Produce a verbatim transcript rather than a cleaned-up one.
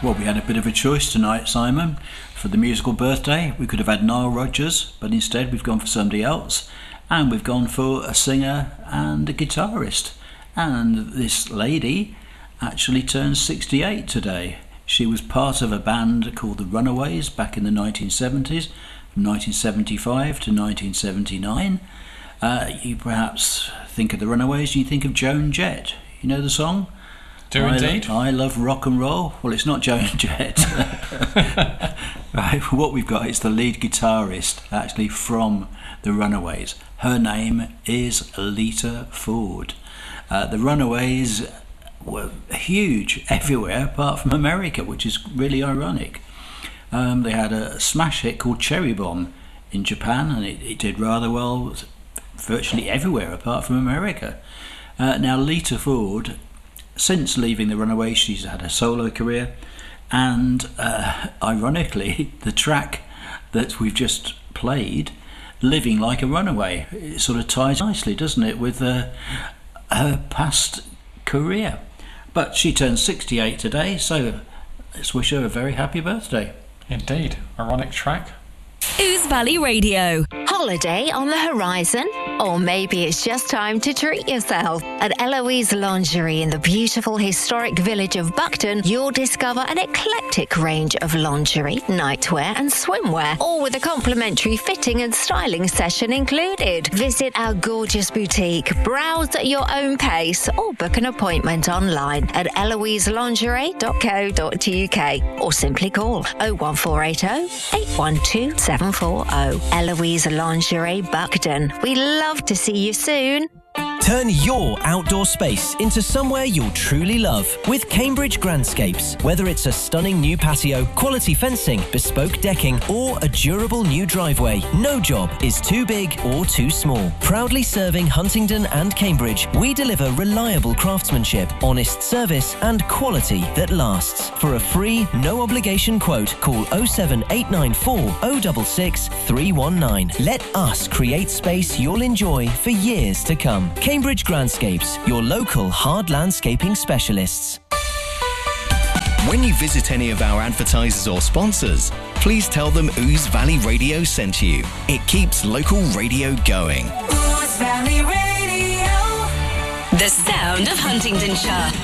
Well, we had a bit of a choice tonight, Simon. For the musical birthday, we could have had Nile Rodgers, but instead we've gone for somebody else. And we've gone for a singer and a guitarist. And this lady actually turned sixty-eight today. She was part of a band called the Runaways back in the nineteen seventies, from nineteen seventy-five to nineteen seventy-nine. Uh, you perhaps think of the Runaways and you think of Joan Jett. You know the song? Do I indeed. Lo- I love rock and roll. Well, it's not Joan Jett. Right, what we've got is the lead guitarist, actually from the Runaways. Her name is Lita Ford. Uh, the Runaways were huge everywhere apart from America, which is really ironic. Um, they had a smash hit called Cherry Bomb in Japan, and it, it did rather well virtually everywhere apart from America. Uh, now, Lita Ford, since leaving the Runaways, she's had a solo career, and uh, ironically, the track that we've just played, Living Like a Runaway, it sort of ties nicely, doesn't it, with uh, her past career. But she turns sixty-eight today, so let's wish her a very happy birthday. Indeed. Ironic track. Ouse Valley Radio. Holiday on the horizon? Or maybe it's just time to treat yourself. At Eloise Lingerie in the beautiful historic village of Buckton, you'll discover an eclectic range of lingerie, nightwear and swimwear, all with a complimentary fitting and styling session included. Visit our gorgeous boutique, browse at your own pace, or book an appointment online at eloise lingerie dot co dot uk or simply call oh one four eight oh, eight one two, seven four oh. Eloise Lingerie Buckton. We love to see you soon. Turn your outdoor space into somewhere you'll truly love with Cambridge Grandscapes. Whether it's a stunning new patio, quality fencing, bespoke decking, or a durable new driveway, no job is too big or too small. Proudly serving Huntingdon and Cambridge, we deliver reliable craftsmanship, honest service, and quality that lasts. For a free, no-obligation quote, call oh seven eight nine four oh six six three one nine. Let us create space you'll enjoy for years to come. Cambridge Grandscapes, your local hard landscaping specialists. When you visit any of our advertisers or sponsors, please tell them Ouse Valley Radio sent you. It keeps local radio going. Ouse Valley Radio. The sound of Huntingdonshire.